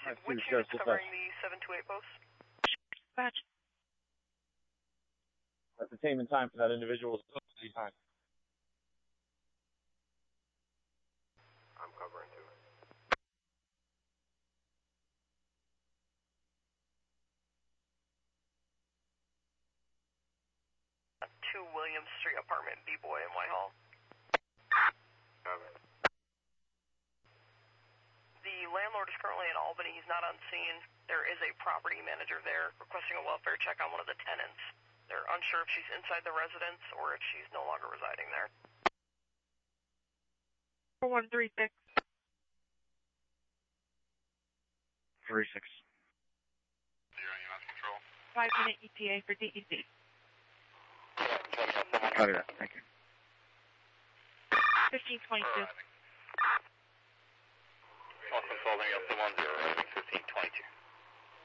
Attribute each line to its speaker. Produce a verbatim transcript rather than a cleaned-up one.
Speaker 1: Which unit's covering the seven two eight post?
Speaker 2: Dispatch.
Speaker 3: That's the team in time for that individual. Time.
Speaker 4: I'm covering too.
Speaker 1: two Williams Street, apartment B-Boy in Whitehall.
Speaker 4: Cover.
Speaker 1: The landlord is currently in Albany. He's not on scene. There is a property manager there requesting a welfare check on one of the tenants. They're unsure if she's inside the residence or if she's no longer residing there.
Speaker 2: four one three six.
Speaker 3: three six.
Speaker 4: Zero E M S control.
Speaker 2: Five minute E T A for D E C.
Speaker 3: Copy that. Thank you.
Speaker 2: fifteen twenty-two.
Speaker 4: All consulting up to one zero, fifteen twenty.